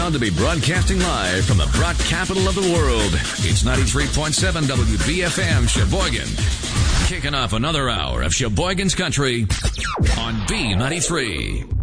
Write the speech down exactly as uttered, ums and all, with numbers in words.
proud to be broadcasting live from the Brock capital of the world. It's ninety-three point seven W B F M Sheboygan. Kicking off another hour of Sheboygan's Country on B ninety-three.